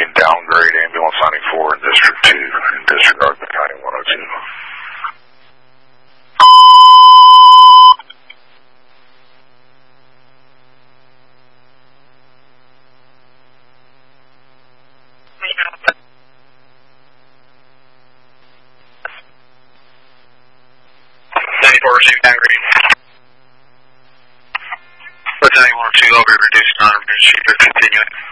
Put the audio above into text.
can downgrade ambulance 94 in District 2 and disregard the County 102. Received downgrade. What's 9102? I'll be reduced on emergency, but continuing.